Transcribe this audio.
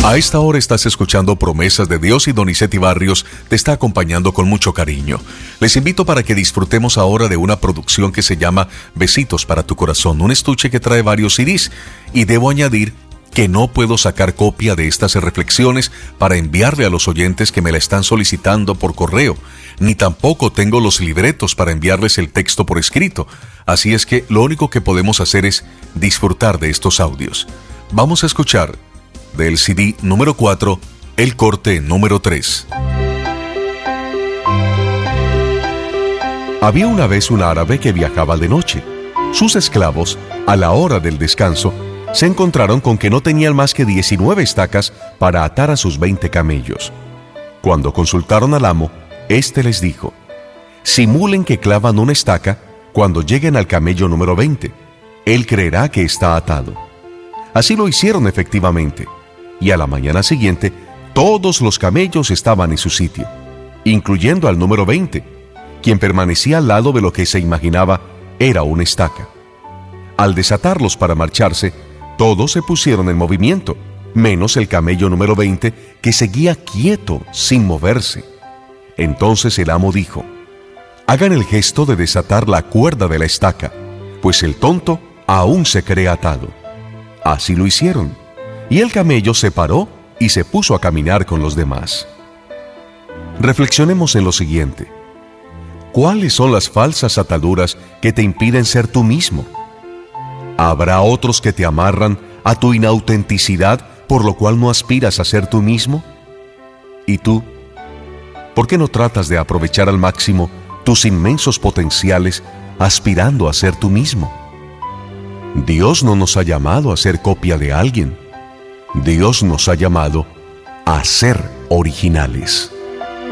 A esta hora estás escuchando Promesas de Dios y Donizetti Barrios te está acompañando con mucho cariño. Les invito para que disfrutemos ahora de una producción que se llama Besitos para tu Corazón, un estuche que trae varios CDs, y debo añadir que no puedo sacar copia de estas reflexiones para enviarle a los oyentes que me la están solicitando por correo, ni tampoco tengo los libretos para enviarles el texto por escrito, así es que lo único que podemos hacer es disfrutar de estos audios. Vamos a escuchar del CD número 4, el corte número 3. Había una vez un árabe que viajaba de noche. Sus esclavos, a la hora del descanso, se encontraron con que no tenían más que 19 estacas para atar a sus 20 camellos. Cuando consultaron al amo, éste les dijo: simulen que clavan una estaca cuando lleguen al camello número 20. Él creerá que está atado. Así lo hicieron efectivamente, y a la mañana siguiente todos los camellos estaban en su sitio, incluyendo al número 20, quien permanecía al lado de lo que se imaginaba era una estaca. Al desatarlos para marcharse, todos se pusieron en movimiento, menos el camello número 20, que seguía quieto, sin moverse. Entonces el amo dijo: hagan el gesto de desatar la cuerda de la estaca, pues el tonto aún se cree atado. Así lo hicieron, y el camello se paró y se puso a caminar con los demás. Reflexionemos en lo siguiente: ¿cuáles son las falsas ataduras que te impiden ser tú mismo? ¿Habrá otros que te amarran a tu inautenticidad, por lo cual no aspiras a ser tú mismo? ¿Y tú? ¿Por qué no tratas de aprovechar al máximo tus inmensos potenciales aspirando a ser tú mismo? Dios no nos ha llamado a ser copia de alguien. Dios nos ha llamado a ser originales.